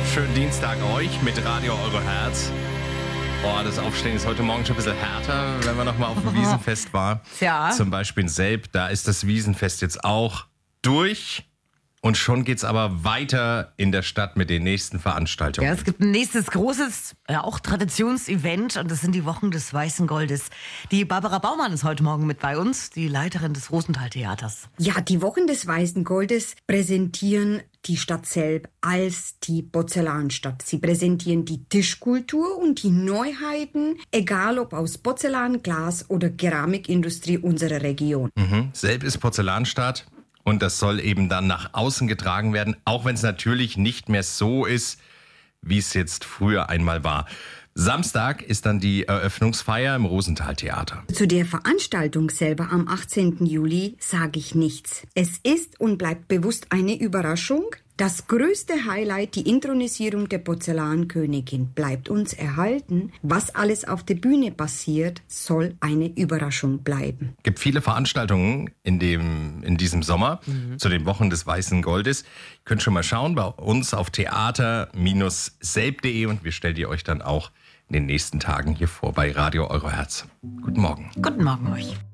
Schönen Dienstag euch mit Radio Euro Herz. Oh, das Aufstehen ist heute Morgen schon ein bisschen härter, wenn man nochmal auf dem Wiesenfest war. Ja. Zum Beispiel in Selb, da ist das Wiesenfest jetzt auch durch. Und schon geht's aber weiter in der Stadt mit den nächsten Veranstaltungen. Ja, es gibt ein nächstes großes, auch Traditionsevent und das sind die Wochen des Weißen Goldes. Die Barbara Baumann ist heute Morgen mit bei uns, die Leiterin des Rosenthal-Theaters. Ja, die Wochen des Weißen Goldes präsentieren die Stadt Selb als die Porzellanstadt. Sie präsentieren die Tischkultur und die Neuheiten, egal ob aus Porzellan, Glas oder Keramikindustrie unserer Region. Selb ist Porzellanstadt. Und das soll eben dann nach außen getragen werden, auch wenn es natürlich nicht mehr so ist, wie es jetzt früher einmal war. Samstag ist dann die Eröffnungsfeier im Rosenthal-Theater. Zu der Veranstaltung selber am 18. Juli sage ich nichts. Es ist und bleibt bewusst eine Überraschung. Das größte Highlight, die Inthronisierung der Porzellankönigin, bleibt uns erhalten. Was alles auf der Bühne passiert, soll eine Überraschung bleiben. Es gibt viele Veranstaltungen in diesem Sommer zu den Wochen des Weißen Goldes. Ihr könnt schon mal schauen bei uns auf theater-selb.de und wir stellen die euch dann auch in den nächsten Tagen hier vor bei Radio Euro Herz. Guten Morgen. Guten Morgen euch.